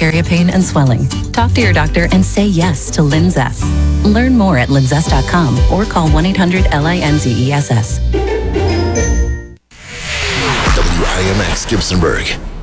area pain and swelling. Talk to your doctor and say yes to Linzess. Learn more at linzess.com or call 1-800-LINZESS. WIMX Gibsonburg.